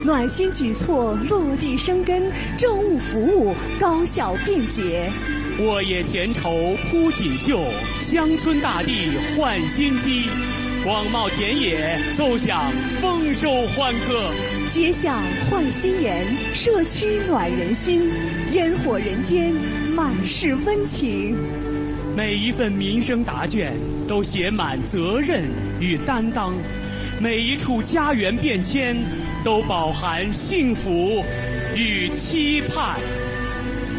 暖心举措落地生根，政务服务高效便捷。 沃野田畴铺锦绣，乡村大地焕新机。广袤田野奏响丰收欢歌， 街巷焕新颜，社区暖人心，烟火人间满是温情。 每一份民生答卷都写满责任与担当，每一处家园变迁都饱含幸福与期盼。